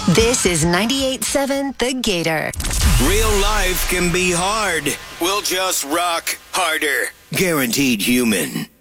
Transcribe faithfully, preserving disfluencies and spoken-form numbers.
This is ninety-eight point seven The Gator. Real life can be hard. We'll just rock harder. Guaranteed Human.